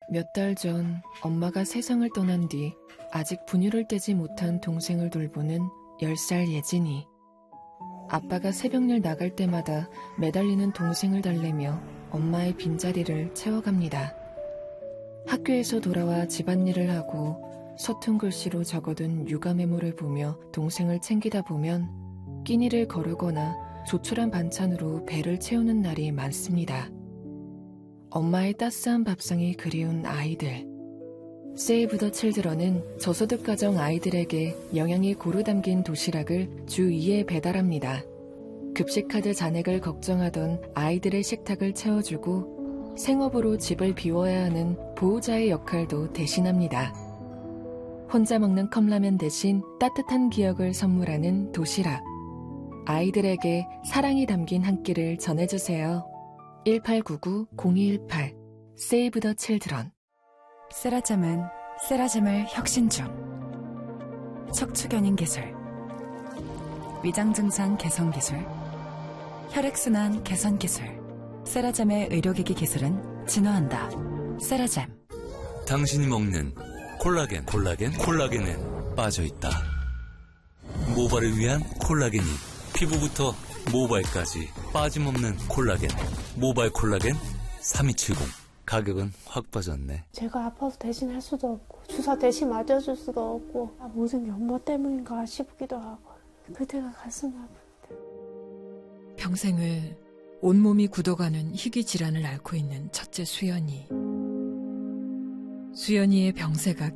몇 달 전 엄마가 세상을 떠난 뒤 아직 분유를 떼지 못한 동생을 돌보는 10살 예진이. 아빠가 새벽일 나갈 때마다 매달리는 동생을 달래며 엄마의 빈자리를 채워갑니다. 학교에서 돌아와 집안일을 하고 서툰 글씨로 적어둔 육아 메모를 보며 동생을 챙기다 보면 끼니를 거르거나 조촐한 반찬으로 배를 채우는 날이 많습니다. 엄마의 따스한 밥상이 그리운 아이들. 세이브 더 칠드런은 저소득 가정 아이들에게 영양이 고루 담긴 도시락을 주 2회 배달합니다. 급식카드 잔액을 걱정하던 아이들의 식탁을 채워주고 생업으로 집을 비워야 하는 보호자의 역할도 대신합니다. 혼자 먹는 컵라면 대신 따뜻한 기억을 선물하는 도시락. 아이들에게 사랑이 담긴 한 끼를 전해주세요. 1899-0218 Save the Children. 세라젬은 세라젬을 혁신 중. 척추견인 기술, 위장증상 개선 기술, 혈액순환 개선 기술. 세라젬의 의료기기 기술은 진화한다. 세라젬. 당신이 먹는 콜라겐에 빠져있다. 모발을 위한 콜라겐이 피부부터 모발까지 빠짐없는 콜라겐. 모발 콜라겐 3270. 가격은 확 빠졌네. 제가 아파서 대신 할 수도 없고 주사 대신 맞아줄 수도 없고 모든 게 엄마 때문인가 싶기도 하고 그때가 가슴 아픈데. 평생을 온몸이 굳어가는 희귀 질환을 앓고 있는 첫째 수연이. 수연이의 병세가